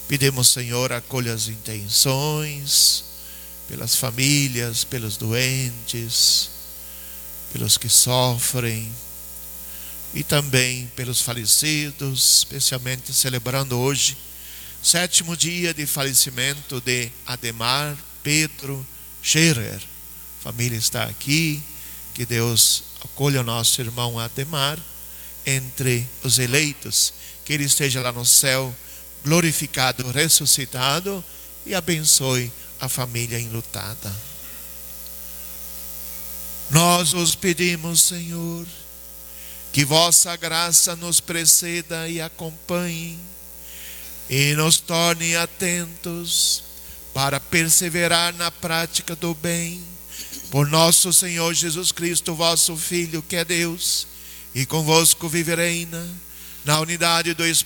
Pedimos, Senhor, acolha as intenções pelas famílias, pelos doentes, pelos que sofrem e também pelos falecidos, especialmente celebrando hoje, 7º dia de falecimento de Ademar Pedro Scherer. A família está aqui, que Deus acolha o nosso irmão Ademar entre os eleitos, que ele esteja lá no céu, glorificado, ressuscitado, e abençoe a família enlutada. Nós os pedimos, Senhor, que vossa graça nos preceda e acompanhe e nos torne atentos para perseverar na prática do bem, por nosso Senhor Jesus Cristo, vosso Filho, que é Deus, e convosco vive e reina na unidade do Espírito